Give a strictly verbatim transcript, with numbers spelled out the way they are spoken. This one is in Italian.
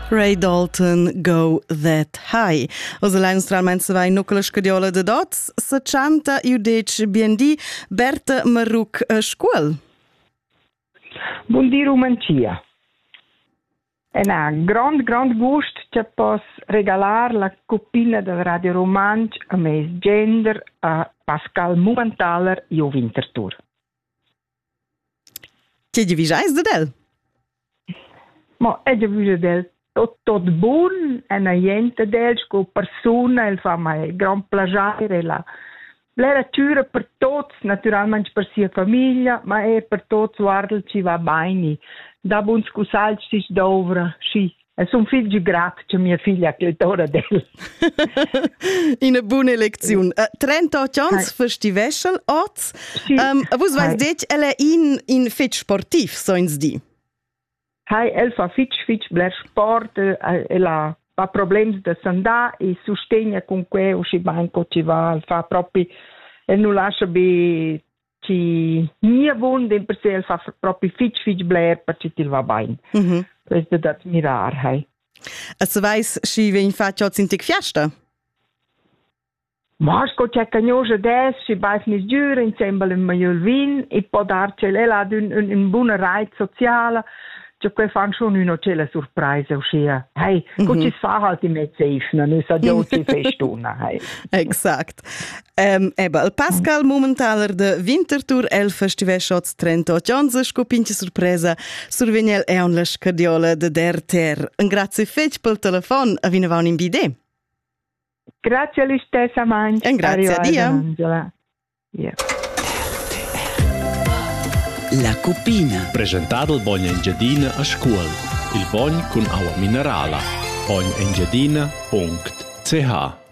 Ray Dalton, Go That High. Osa lai nostralmein se vai nucca la scadiola de dots, se chanta iu dec bien di Berta Marruc a scuol. Buon di Romancia. È un grand, grand gust che posso regalare la copina del Radio Romanch a me gender a Pascal Mumentaler e o Winterthur. Che gli visais de del? Ma è già visto del tot, tot buon, è una gente del, con persona, il fa mai gran piacere, la letteratura per tutti, naturalmente per sia famiglia, ma è per tutti, guarda, ci va bene. Da buon scusalci si dovra, sì. E sono figli grati che mia figlia che ora del. Una buona lezione. Uh, trentotto anni festival, oz. Sì. Um, Vos vais dec, elle è in, in fet sportiv, so ins di. Hai, el fa fitch, fitch, bler sport, e la fa problemi da sandà, e sostegna con que, o si banco ci va, fa proprio, e non lascia be, ci, mia vonde per sé, el fa proprio fitch, fitch, bler, per ci ti va bene. Mm-hmm. Questo è da admirare, hai. E se vais, si ven fatto oggi in tic fiesta? Marco c'è cagnosa des, si vai nis giure, insieme in maiol vin, e può darci, lei ha un, un, un buona rete sociale, cioè che fanno schon una cella sorpresa uscire. Hey, mm-hmm. Cosa si fa halt in mezzo non è sa già ci festuna, hey. Exakt. Um, eba, il Pascal Mumentaler de Winterthur el festival shots trentotto anni scopinci sorpresa surveniel e on la scadiola de der ter. Un grazie fetch pel telefon a vinavon in bide. Grazie alla stessa mangia. Un grazie a Dio. Yeah. La copina. Presentato il Bogna Engiadina a scuola. Il Bogn con acqua minerale. bogn engiadina punto c h